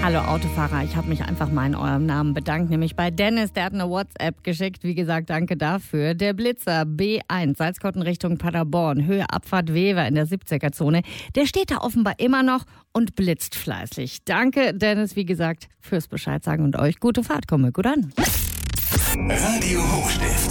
Hallo Autofahrer, ich habe mich einfach mal in eurem Namen bedankt, nämlich bei Dennis, der hat eine WhatsApp geschickt. Wie gesagt, danke dafür. Der Blitzer B1, Salzkotten Richtung Paderborn, Höhe Abfahrt Wever in der 70er-Zone, der steht da offenbar immer noch und blitzt fleißig. Danke Dennis, wie gesagt, fürs Bescheid sagen und euch gute Fahrt. Komme gut an. Radio Hochstift.